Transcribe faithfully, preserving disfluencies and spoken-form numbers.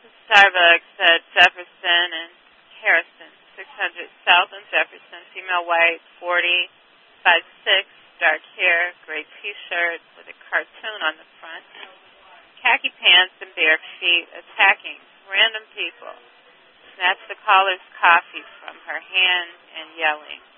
Starbucks at Jefferson and Harrison, six hundred South on Jefferson, female white, forty, five six, dark hair, gray T-shirt with a cartoon on the front, khaki pants and bare feet, attacking random people, snatched the caller's coffee from her hand and yelling.